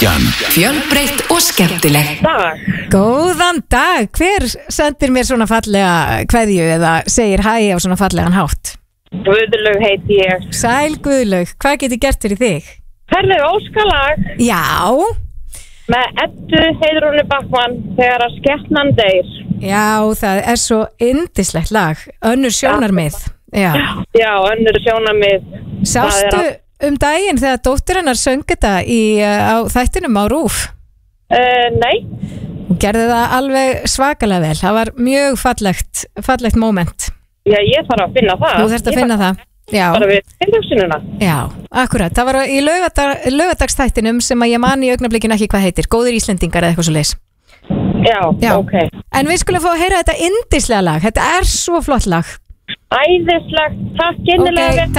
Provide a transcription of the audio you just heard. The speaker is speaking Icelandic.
Fjölbreytt og skemmtileg. Góðan dag, hver sendir mér svona fallega kveðju eða segir hæ á svona fallegan hátt? Guðlaug heiti ég. Sæl Guðlaug, hvað get ég gert fyrir þig? Herðu óskalag Já, með Eddu Heiðrúnu Backmann þegar að skepnan deyr. já, það er svo yndislegt lag, önnur sjónarmið. Já. Já, önnur sjónarmið. Sástu daginn þegar dóttir hennar söng þetta á þættinum á RÚV? Nei. Hún gerði það alveg svakalega vel, það var mjög fallegt moment. Já, ég þarf að finna það. Þú þarft að finna það. Já. Bara við tilhugsununa. Já, akkurat, það var í laugardagstættinum sem að ég man í augnablikinu ekki hvað heitir, Góðir Íslendingar eða eitthvað svo leis. Já, ok. En við skulum fá að heyra þetta yndislega lag, þetta er svo flott lag. Æðislegt, takk innilega.